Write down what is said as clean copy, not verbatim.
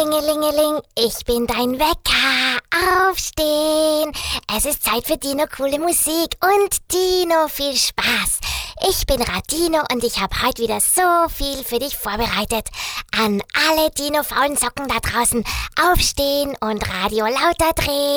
Klingelingeling, ich bin dein Wecker. Aufstehen. Es ist Zeit für Dino coole Musik und Dino viel Spaß. Ich bin Radino und ich habe heute wieder so viel für dich vorbereitet. An alle Dino-faulen Socken da draußen, aufstehen und Radio lauter drehen.